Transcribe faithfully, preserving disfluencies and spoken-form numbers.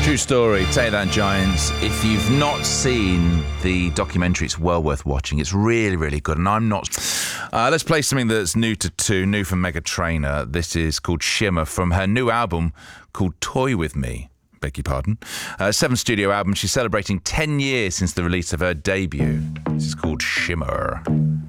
True story. Take That Giants. If you've not seen the documentary, it's well worth watching. It's really, really good. And I'm not... Uh, let's play something that's new to two, new from Meghan Trainor. This is called Shimmer from her new album called Toy With Me. Beg your pardon. Uh, seventh studio album. She's celebrating ten years since the release of her debut. This is called Shimmer.